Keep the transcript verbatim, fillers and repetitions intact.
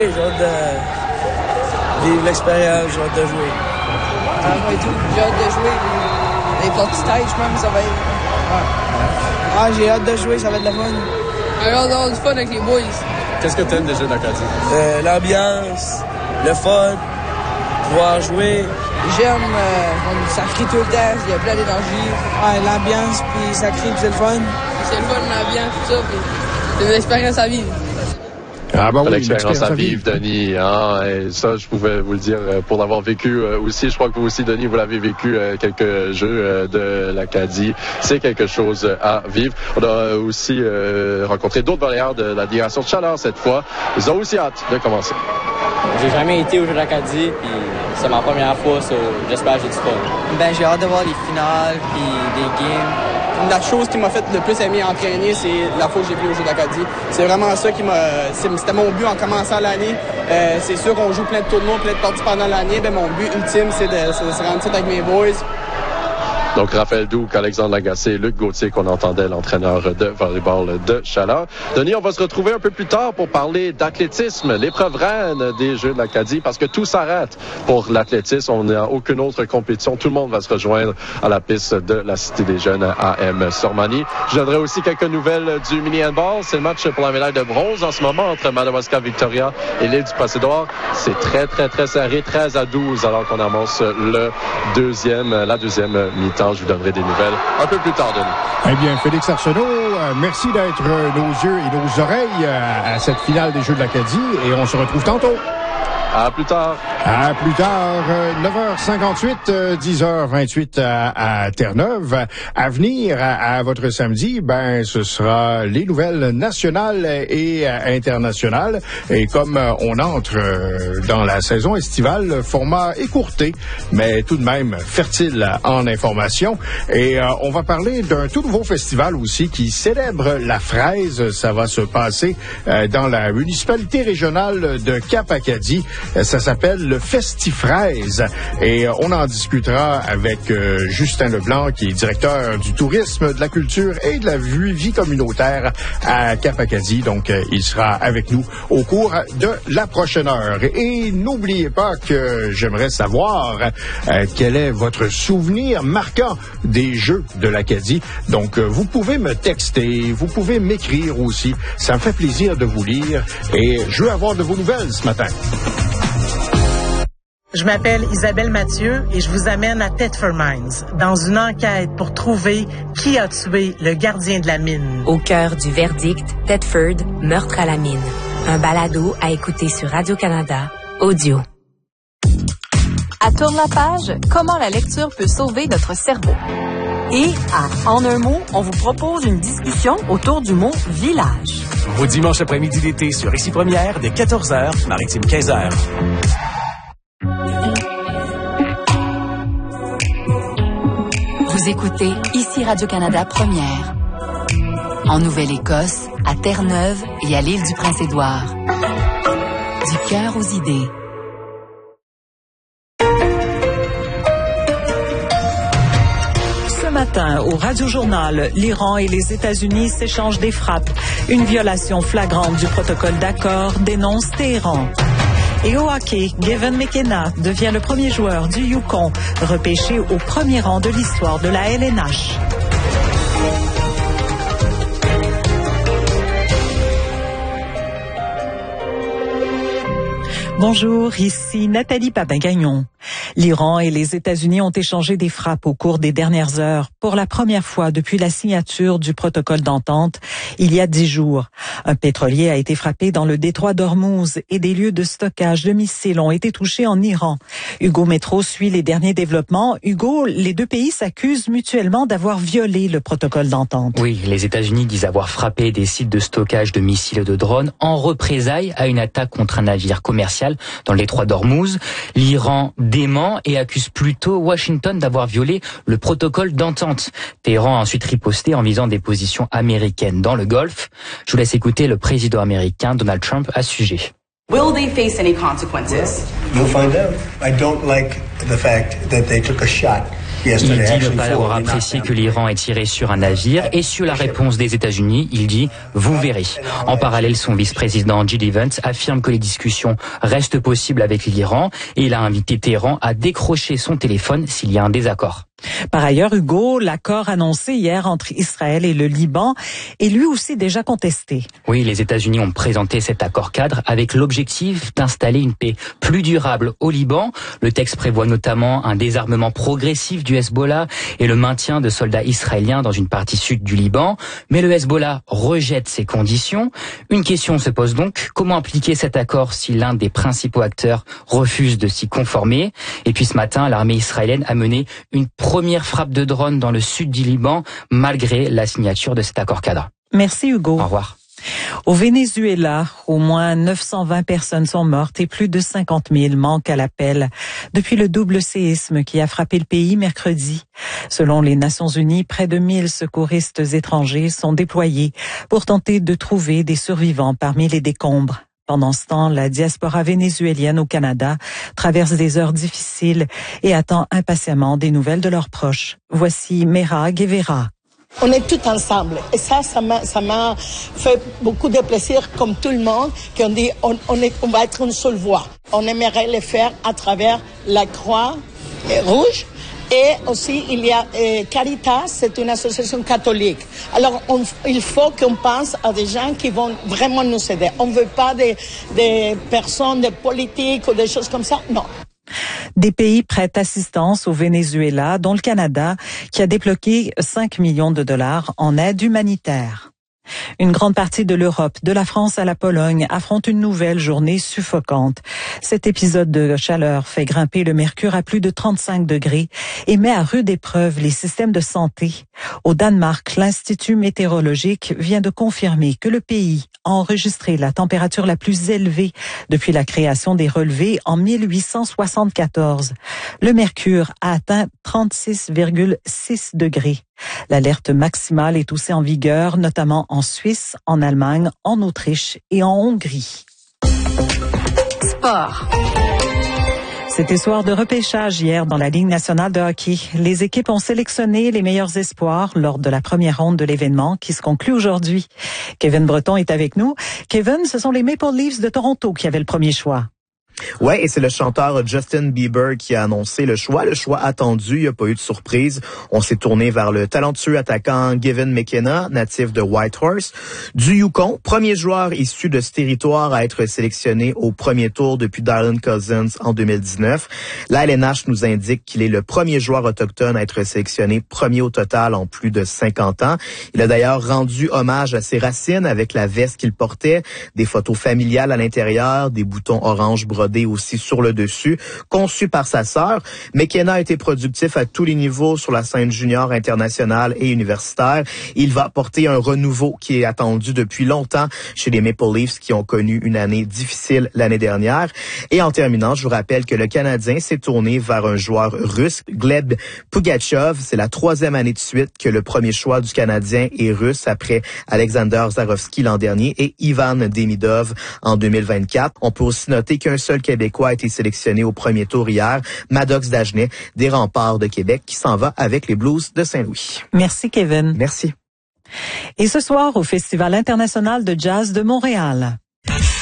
J'ai hâte de vivre l'expérience, j'ai hâte de jouer. Ah, moi et tout, j'ai hâte de jouer. Les portes stage, même, ça va être... Ouais. Ah, j'ai hâte de jouer, ça va être de la fun. J'ai hâte d'avoir du fun avec les boys. Qu'est-ce que t'aimes des Jeux de l'Acadie? Euh, l'ambiance, le fun, pouvoir jouer. J'aime, euh, ça crie tout le temps, il y a plein d'énergie. Ouais, l'ambiance, puis ça crie, puis c'est le fun. C'est le fun, l'ambiance, tout ça, puis c'est une expérience à vivre. Ah bah oui, l'expérience à vivre, Denis. Hein, et ça, je pouvais vous le dire pour l'avoir vécu euh, aussi. Je crois que vous aussi, Denis, vous l'avez vécu euh, quelques jeux euh, de l'Acadie. C'est quelque chose à vivre. On a aussi euh, rencontré d'autres volleyeurs de la Direction de Chaleur cette fois. Ils ont aussi hâte de commencer. J'ai jamais été au jeu de l'Acadie, puis c'est ma première fois, so j'espère que j'ai du fun. Ben, j'ai hâte de voir les finales, puis des games. La chose qui m'a fait le plus aimer entraîner, c'est la fois que j'ai pris au jeu d'Acadie. C'est vraiment ça qui m'a... C'était mon but en commençant l'année. Euh, c'est sûr qu'on joue plein de tournois, plein de parties pendant l'année. Ben, mon but ultime, c'est de, c'est de se rendre titre avec mes boys. Donc, Raphaël Douc, Alexandre Lagacé, Luc Gauthier, qu'on entendait, l'entraîneur de volleyball de Chaleur. Denis, on va se retrouver un peu plus tard pour parler d'athlétisme, l'épreuve reine des Jeux de l'Acadie, parce que tout s'arrête pour l'athlétisme. On n'a aucune autre compétition. Tout le monde va se rejoindre à la piste de la Cité des Jeunes à M-Sormani. Je donnerai aussi quelques nouvelles du mini-handball. C'est le match pour la médaille de bronze en ce moment entre Madawaska Victoria et l'île du Passé-d'Or. C'est très, très, très serré, treize à douze, alors qu'on amorce le deuxième, la deuxième mi-temps. Je vous donnerai des nouvelles un peu plus tard, Denis. Eh bien, Félix Arsenault, euh, merci d'être euh, nos yeux et nos oreilles euh, à cette finale des Jeux de l'Acadie et on se retrouve tantôt. À plus tard. À plus tard, euh, neuf heures cinquante-huit, euh, dix heures vingt-huit à, à Terre-Neuve. À venir à, à votre samedi, ben ce sera les nouvelles nationales et euh, internationales. Et comme euh, on entre euh, dans la saison estivale, format écourté, mais tout de même fertile en informations. Et euh, on va parler d'un tout nouveau festival aussi qui célèbre la fraise. Ça va se passer euh, dans la municipalité régionale de Cap-Acadie. Ça s'appelle le Festifraise et on en discutera avec euh, Justin Leblanc, qui est directeur du tourisme, de la culture et de la vie communautaire à Cap-Acadie. Donc, euh, il sera avec nous au cours de la prochaine heure. Et n'oubliez pas que j'aimerais savoir euh, quel est votre souvenir marquant des Jeux de l'Acadie. Donc, euh, vous pouvez me texter, vous pouvez m'écrire aussi. Ça me fait plaisir de vous lire et je veux avoir de vos nouvelles ce matin. Je m'appelle Isabelle Mathieu et je vous amène à Thetford Mines dans une enquête pour trouver qui a tué le gardien de la mine. Au cœur du verdict, Thetford, meurtre à la mine. Un balado à écouter sur Radio-Canada, audio. À Tourne la page, comment la lecture peut sauver notre cerveau. Et à En un mot, on vous propose une discussion autour du mot village. Vos dimanches après-midi d'été sur Ici Première dès quatorze heures, Maritime quinze heures. Vous écoutez Ici Radio-Canada Première. En Nouvelle-Écosse, à Terre-Neuve et à l'île du Prince-Édouard. Du cœur aux idées. Ce matin, au Radio-Journal, l'Iran et les États-Unis s'échangent des frappes. Une violation flagrante du protocole d'accord dénonce Téhéran. Et au hockey, Gavin McKenna devient le premier joueur du Yukon, repêché au premier rang de l'histoire de la L N H. Bonjour, ici Nathalie Papin-Gagnon. L'Iran et les États-Unis ont échangé des frappes au cours des dernières heures pour la première fois depuis la signature du protocole d'entente il y a dix jours. Un pétrolier a été frappé dans le détroit d'Ormuz et des lieux de stockage de missiles ont été touchés en Iran. Hugo Métro suit les derniers développements. Hugo, les deux pays s'accusent mutuellement d'avoir violé le protocole d'entente. Oui, les États-Unis disent avoir frappé des sites de stockage de missiles et de drones en représailles à une attaque contre un navire commercial dans le détroit d'Ormuz. L'Iran dément et accuse plutôt Washington d'avoir violé le protocole d'entente. Téhéran a ensuite riposté en visant des positions américaines dans le Golfe. Je vous laisse écouter le président américain Donald Trump à ce sujet. Will they face any consequences? We'll find out. I don't like the fact that they took a shot Il dit ne pas avoir apprécié que l'Iran ait tiré sur un navire et sur la réponse des États-Unis, il dit « vous verrez ». En parallèle, son vice-président Jill Evans affirme que les discussions restent possibles avec l'Iran et il a invité Téhéran à décrocher son téléphone s'il y a un désaccord. Par ailleurs, Hugo, l'accord annoncé hier entre Israël et le Liban est lui aussi déjà contesté. Oui, les États-Unis ont présenté cet accord cadre avec l'objectif d'installer une paix plus durable au Liban. Le texte prévoit notamment un désarmement progressif du Hezbollah et le maintien de soldats israéliens dans une partie sud du Liban. Mais le Hezbollah rejette ces conditions. Une question se pose donc, comment appliquer cet accord si l'un des principaux acteurs refuse de s'y conformer? Et puis ce matin, l'armée israélienne a mené une première frappe de drone dans le sud du Liban, malgré la signature de cet accord cadre. Merci Hugo. Au revoir. Au Venezuela, au moins neuf cent vingt personnes sont mortes et plus de cinquante mille manquent à l'appel depuis le double séisme qui a frappé le pays mercredi. Selon les Nations Unies, près de mille secouristes étrangers sont déployés pour tenter de trouver des survivants parmi les décombres. Pendant ce temps, la diaspora vénézuélienne au Canada traverse des heures difficiles et attend impatiemment des nouvelles de leurs proches. Voici Mera Guevara. On est tous ensemble et ça, ça m'a, ça m'a fait beaucoup de plaisir comme tout le monde qu'on dit on, on, est, on va être une seule voix. On aimerait le faire à travers la Croix Rouge. Et aussi, il y a euh, Caritas, c'est une association catholique. Alors, on, il faut qu'on pense à des gens qui vont vraiment nous aider. On ne veut pas des, des personnes, des politiques ou des choses comme ça, non. Des pays prêtent assistance au Venezuela, dont le Canada, qui a débloqué cinq millions de dollars en aide humanitaire. Une grande partie de l'Europe, de la France à la Pologne, affronte une nouvelle journée suffocante. Cet épisode de chaleur fait grimper le mercure à plus de trente-cinq degrés et met à rude épreuve les systèmes de santé. Au Danemark, l'Institut météorologique vient de confirmer que le pays a enregistré la température la plus élevée depuis la création des relevés en mille huit cent soixante-quatorze. Le mercure a atteint trente-six virgule six degrés. L'alerte maximale est aussi en vigueur, notamment en Suisse, en Allemagne, en Autriche et en Hongrie. Sport. C'était soir de repêchage hier dans la Ligue nationale de hockey. Les équipes ont sélectionné les meilleurs espoirs lors de la première ronde de l'événement qui se conclut aujourd'hui. Kevin Breton est avec nous. Kevin, ce sont les Maple Leafs de Toronto qui avaient le premier choix. Ouais, et c'est le chanteur Justin Bieber qui a annoncé le choix. Le choix attendu, il n'y a pas eu de surprise. On s'est tourné vers le talentueux attaquant Gavin McKenna, natif de Whitehorse, du Yukon, premier joueur issu de ce territoire à être sélectionné au premier tour depuis Dylan Cousins en deux mille dix-neuf. La L N H nous indique qu'il est le premier joueur autochtone à être sélectionné premier au total en plus de cinquante ans. Il a d'ailleurs rendu hommage à ses racines avec la veste qu'il portait, des photos familiales à l'intérieur, des boutons orange brodés aussi sur le dessus, conçu par sa sœur. McKenna a été productif à tous les niveaux sur la scène junior, internationale et universitaire. Il va apporter un renouveau qui est attendu depuis longtemps chez les Maple Leafs qui ont connu une année difficile l'année dernière. Et en terminant, je vous rappelle que le Canadien s'est tourné vers un joueur russe, Gleb Pugachev. C'est la troisième année de suite que le premier choix du Canadien est russe après Alexander Zarovski l'an dernier et Ivan Demidov en deux mille vingt-quatre. On peut aussi noter qu'un seul Québécois a été sélectionné au premier tour hier, Maddox Dagenet, des Remparts de Québec, qui s'en va avec les Blues de Saint-Louis. Merci, Kevin. Merci. Et ce soir, au Festival international de jazz de Montréal.